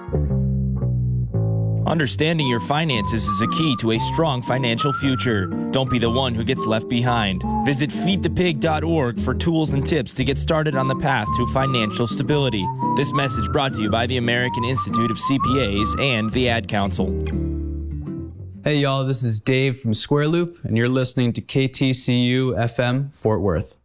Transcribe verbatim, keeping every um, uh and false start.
Understanding your finances is a key to a strong financial future. Don't be the one who gets left behind. Visit feed the pig dot org for tools and tips to get started on the path to financial stability. This message brought to you by the American Institute of C P As and the Ad Council. Hey y'all, this is Dave from Square Loop, and you're listening to K T C U F M Fort Worth.